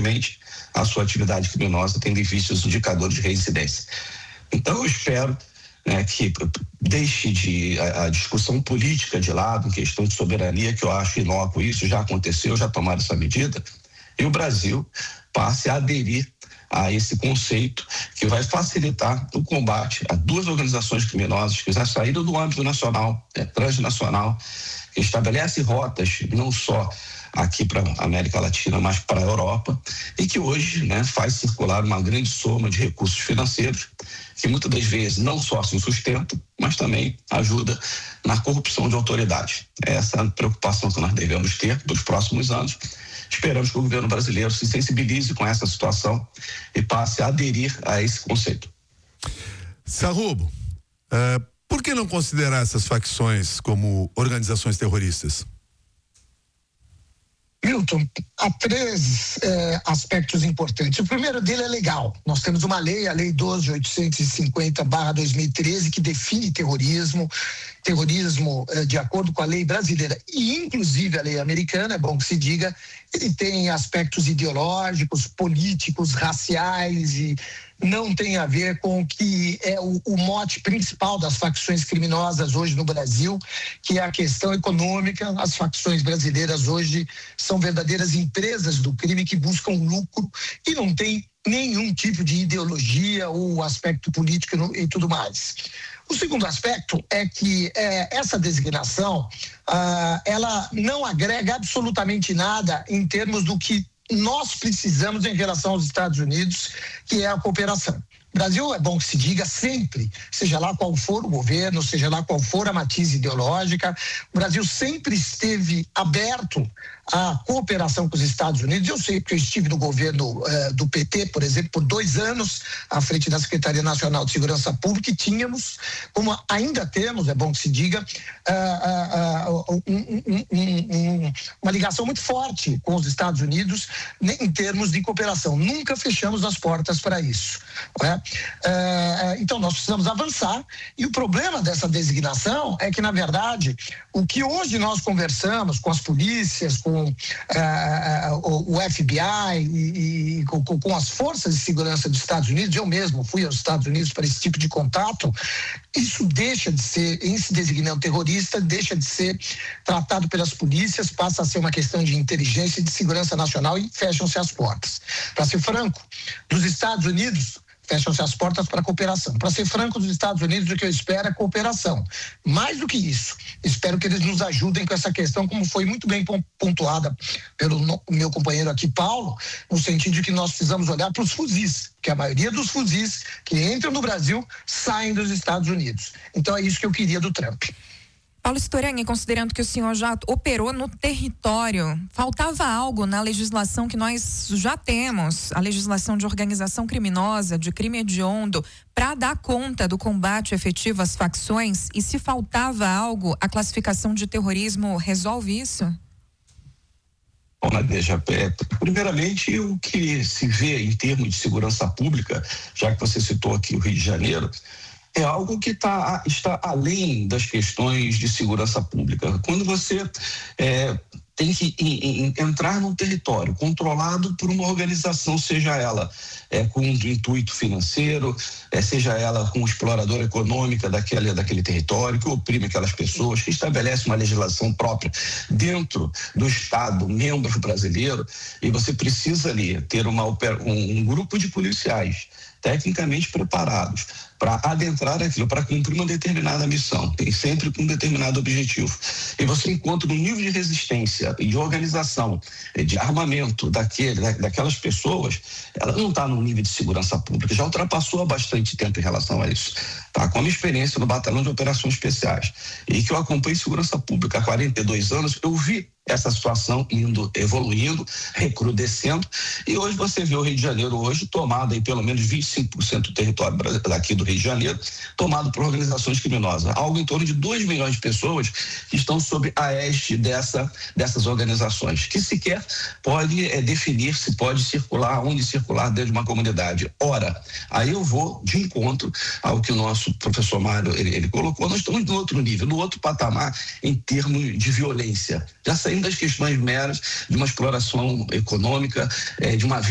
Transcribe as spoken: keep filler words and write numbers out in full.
frequentemente a sua atividade criminosa, tendo em vista os indicadores de reincidência. Então eu espero, né, que deixe de a, a discussão política de lado, em questão de soberania, que eu acho inócuo, isso já aconteceu, já tomaram essa medida, e o Brasil passe a aderir a esse conceito que vai facilitar o combate a duas organizações criminosas que já saíram do âmbito nacional, é, transnacional, que estabelece rotas não só aqui para a América Latina, mas para a Europa, e que hoje, né, faz circular uma grande soma de recursos financeiros que muitas das vezes não só se sustentam, mas também ajuda na corrupção de autoridades. Essa é a preocupação que nós devemos ter nos próximos anos. Esperamos que o governo brasileiro se sensibilize com essa situação e passe a aderir a esse conceito. Sarrubo, uh, por que não considerar essas facções como organizações terroristas? Milton, há três eh, aspectos importantes. O primeiro dele é legal. Nós temos uma lei, a Lei doze mil oitocentos e cinquenta barra dois mil e treze, que define terrorismo, terrorismo eh, de acordo com a lei brasileira e inclusive a lei americana, é bom que se diga, ele tem aspectos ideológicos, políticos, raciais e não tem a ver com o que é o, o mote principal das facções criminosas hoje no Brasil, que é a questão econômica. As facções brasileiras hoje são verdadeiras empresas do crime que buscam lucro e não tem nenhum tipo de ideologia ou aspecto político e tudo mais. O segundo aspecto é que é, essa designação, ah, ela não agrega absolutamente nada em termos do que nós precisamos em relação aos Estados Unidos, que é a cooperação. O Brasil, é bom que se diga, sempre, seja lá qual for o governo, seja lá qual for a matiz ideológica, o Brasil sempre esteve aberto à cooperação com os Estados Unidos. Eu sei que eu estive no governo eh, do P T, por exemplo, por dois anos, à frente da Secretaria Nacional de Segurança Pública, e tínhamos, como ainda temos, é bom que se diga, ah, ah, um, um, um, um, uma ligação muito forte com os Estados Unidos em termos de cooperação. Nunca fechamos as portas para isso, não é? Ah, então nós precisamos avançar, e o problema dessa designação é que, na verdade, o que hoje nós conversamos com as polícias, com uh, o, o F B I e, e com, com as forças de segurança dos Estados Unidos, eu mesmo fui aos Estados Unidos para esse tipo de contato, isso deixa de ser, em se designando terrorista, deixa de ser tratado pelas polícias, passa a ser uma questão de inteligência e de segurança nacional, e fecham-se as portas. Para ser franco, dos Estados Unidos, fecham-se as portas para a cooperação. Para ser franco, dos Estados Unidos, o que eu espero é cooperação. Mais do que isso, espero que eles nos ajudem com essa questão, como foi muito bem pontuada pelo meu companheiro aqui, Paulo, no sentido de que nós precisamos olhar para os fuzis, que a maioria dos fuzis que entram no Brasil saem dos Estados Unidos. Então é isso que eu queria do Trump. Paulo Storenga, considerando que o senhor já operou no território, faltava algo na legislação que nós já temos, a legislação de organização criminosa, de crime hediondo, para dar conta do combate efetivo às facções? E se faltava algo, a classificação de terrorismo resolve isso? Bom, Nadeja, é, primeiramente o que se vê em termos de segurança pública, já que você citou aqui o Rio de Janeiro, é algo que tá, está além das questões de segurança pública. Quando você é, tem que em, em, entrar num território controlado por uma organização, seja ela é, com um intuito financeiro, é, seja ela com exploradora econômica daquele, daquele território, que oprime aquelas pessoas, que estabelece uma legislação própria dentro do Estado membro brasileiro, e você precisa ali ter uma, um, um grupo de policiais tecnicamente preparados para adentrar aquilo, para cumprir uma determinada missão, tem sempre com um determinado objetivo. E você encontra um nível de resistência e de organização, de armamento daquele, da, daquelas pessoas, ela não está num nível de segurança pública, já ultrapassou há bastante tempo em relação a isso. Tá? Com a minha experiência no Batalhão de Operações Especiais, e que eu acompanho segurança pública há quarenta e dois anos, eu vi essa situação indo, evoluindo, recrudescendo, e hoje você vê o Rio de Janeiro hoje tomado aí pelo menos vinte e cinco por cento do território daqui do Rio de Janeiro, tomado por organizações criminosas, algo em torno de dois milhões de pessoas que estão sob a égide dessa, dessas organizações, que sequer pode é, definir se pode circular, onde circular dentro de uma comunidade. Ora, aí eu vou de encontro ao que o nosso professor Mário, ele, ele colocou, nós estamos no outro nível, no outro patamar em termos de violência, já saímos das questões meras de uma exploração econômica, é, de uma